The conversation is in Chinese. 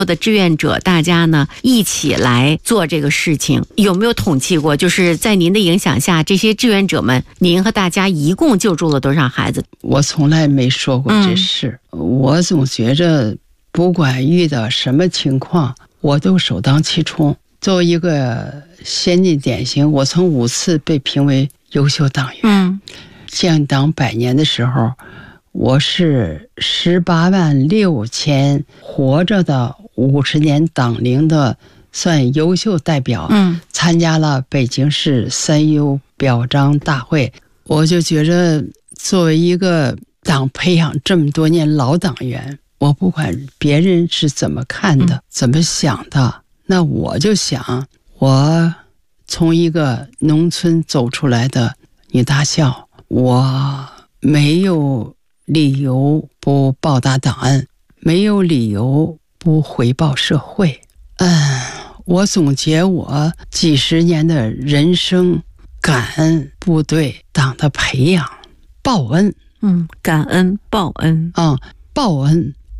的志愿者，大家呢一起来做这个事情，有没有统计过？就是在您的影响下，这些志愿者们，您和大家一共救助了多少孩子？ 我从来没说过这事，我总觉着不管遇到什么情况，我都首当其冲。作为一个先进典型，我曾5次被评为优秀党员。建党100年的时候，我是186000活着的50年党龄的算优秀代表，参加了北京市3优表彰大会。我就觉着作为一个党培养这么多年老党员，我不管别人是怎么看的，怎么想的，那我就想，我从一个农村走出来的女大校，我没有理由不报答党恩，没有理由不回报社会。我总结我几十年的人生，感恩部队党的培养，报恩。 感恩报恩。 报恩